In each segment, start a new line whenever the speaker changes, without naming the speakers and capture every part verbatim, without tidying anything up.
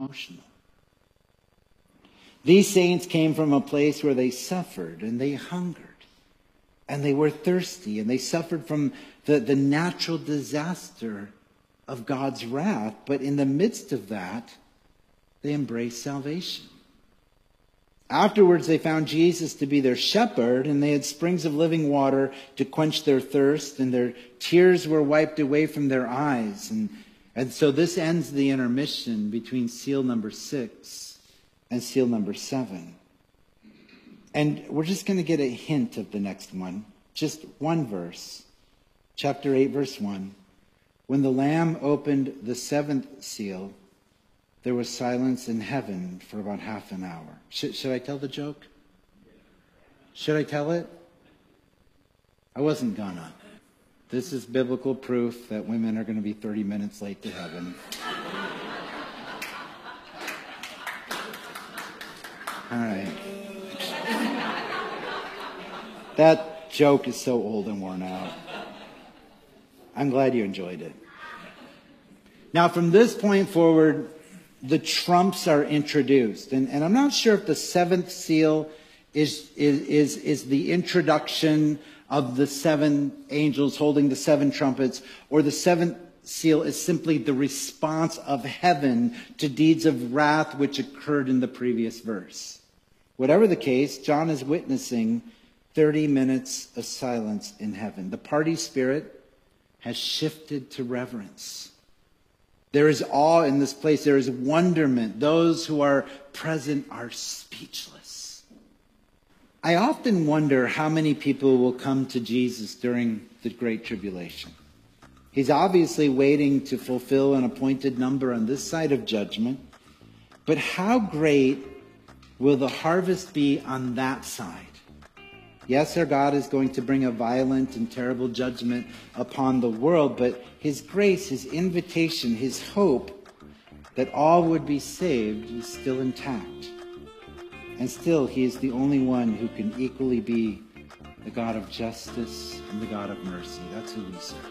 emotional. These saints came from a place where they suffered and they hungered and they were thirsty and they suffered from the, the natural disaster of God's wrath. But in the midst of that, they embraced salvation. Afterwards, they found Jesus to be their shepherd, and they had springs of living water to quench their thirst, and their tears were wiped away from their eyes. And, and so this ends the intermission between seal number six and seal number seven. And we're just going to get a hint of the next one. Just one verse. Chapter eight, verse one. When the Lamb opened the seventh seal, there was silence in heaven for about half an hour. Should, should I tell the joke? Should I tell it? I wasn't gonna. This is biblical proof that women are going to be thirty minutes late to heaven. All right. That joke is so old and worn out. I'm glad you enjoyed it. Now, from this point forward, the trumps are introduced. And, and I'm not sure if the seventh seal is, is, is, is the introduction of the seven angels holding the seven trumpets, or the seventh seal is simply the response of heaven to deeds of wrath which occurred in the previous verse. Whatever the case, John is witnessing thirty minutes of silence in heaven. The party spirit has shifted to reverence. There is awe in this place. There is wonderment. Those who are present are speechless. I often wonder how many people will come to Jesus during the Great Tribulation. He's obviously waiting to fulfill an appointed number on this side of judgment. But how great will the harvest be on that side? Yes, our God is going to bring a violent and terrible judgment upon the world, but his grace, his invitation, his hope that all would be saved is still intact. And still, he is the only one who can equally be the God of justice and the God of mercy. That's who we serve.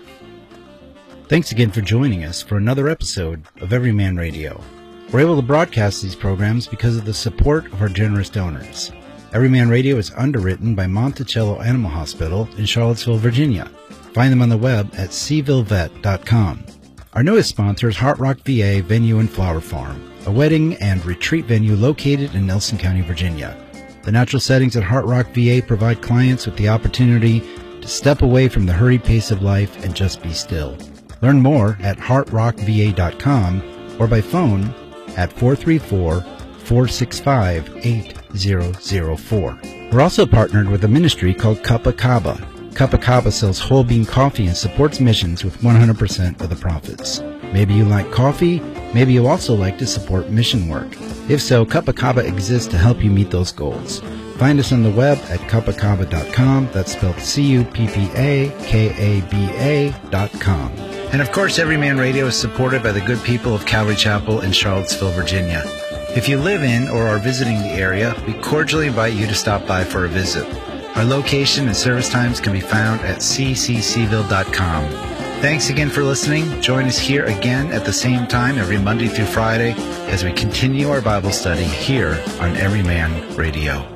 Thanks again for joining us for another episode of Everyman Radio. We're able to broadcast these programs because of the support of our generous donors. Everyman Radio is underwritten by Monticello Animal Hospital in Charlottesville, Virginia. Find them on the web at seville vet dot com. Our newest sponsor is Heart Rock V A Venue and Flower Farm, a wedding and retreat venue located in Nelson County, Virginia. The natural settings at Heart Rock V A provide clients with the opportunity to step away from the hurried pace of life and just be still. Learn more at heart rock v a dot com or by phone at four three four, four six five, eight zero zero four. We're also partnered with a ministry called Kappa Kaba. Kappa Kaba sells whole bean coffee and supports missions with one hundred percent of the profits. Maybe you like coffee, maybe you also like to support mission work. If so, Kappa Kaba exists to help you meet those goals. Find us on the web at kappa kaba dot com. That's spelled C U P P A K A B A dot com. And of course, Everyman Radio is supported by the good people of Calvary Chapel in Charlottesville, Virginia. If you live in or are visiting the area, we cordially invite you to stop by for a visit. Our location and service times can be found at c c c ville dot com. Thanks again for listening. Join us here again at the same time every Monday through Friday as we continue our Bible study here on Everyman Radio.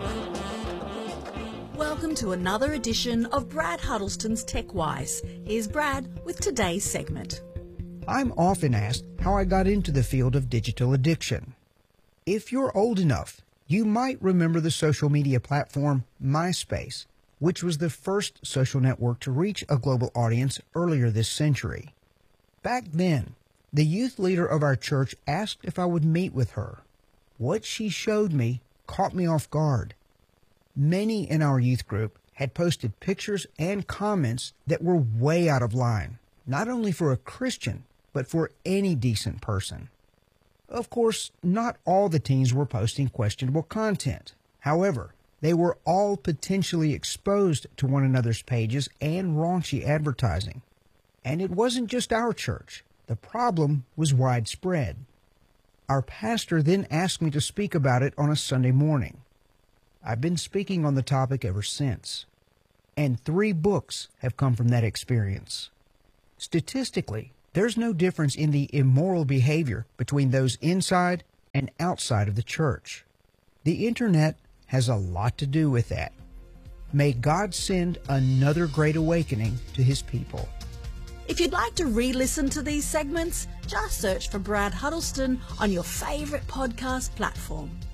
Welcome to another edition of Brad Huddleston's TechWise. Here's Brad with today's segment.
I'm often asked how I got into the field of digital addiction. If you're old enough, you might remember the social media platform MySpace, which was the first social network to reach a global audience earlier this century. Back then, the youth leader of our church asked if I would meet with her. What she showed me caught me off guard. Many in our youth group had posted pictures and comments that were way out of line, not only for a Christian, but for any decent person. Of course, not all the teens were posting questionable content. However, they were all potentially exposed to one another's pages and raunchy advertising. And it wasn't just our church. The problem was widespread. Our pastor then asked me to speak about it on a Sunday morning. I've been speaking on the topic ever since. And three books have come from that experience. Statistically, there's no difference in the immoral behavior between those inside and outside of the church. The internet has a lot to do with that. May God send another great awakening to His people.
If you'd like to re-listen to these segments, just search for Brad Huddleston on your favourite podcast platform.